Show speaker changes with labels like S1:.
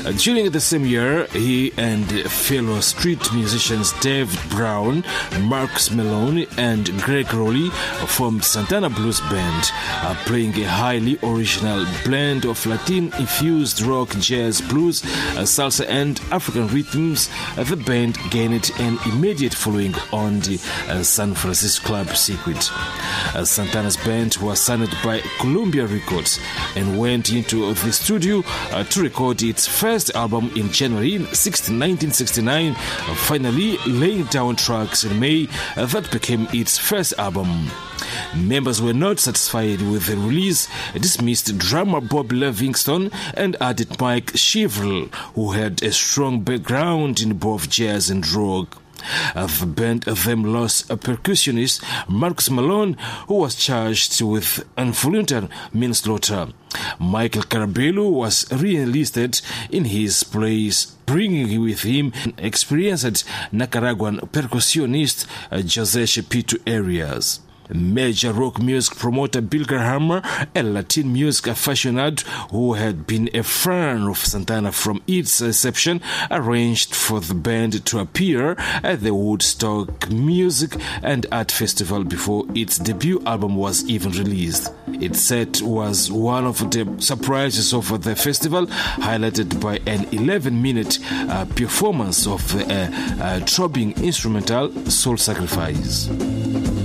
S1: During the same year, he and fellow street musicians Dave Brown, Marcus Malone, and Greg Rowley formed Santana Blues Band, playing a highly original blend of Latin-infused rock, jazz, blues, salsa, and African rhythms. The band gained an immediate following on the San Francisco club circuit. Santana's band was signed by Columbia Records and went into the studio to record its first album in January 1969, finally laying down tracks in May that became its first album. Members were not satisfied with the release, dismissed drummer Bob Livingston and added Mike Chevrolet, who had a strong background in both jazz and rock. The band then lost a percussionist, Marcus Malone, who was charged with involuntary manslaughter. Michael Carabello was re-enlisted in his place, bringing with him experienced Nicaraguan percussionist Jose Chepito Arias. Major rock music promoter Bill Graham, a Latin music aficionado who had been a fan of Santana from its inception, arranged for the band to appear at the Woodstock Music and Art Festival before its debut album was even released. Its set was one of the surprises of the festival, highlighted by an 11-minute performance of the throbbing instrumental Soul Sacrifice.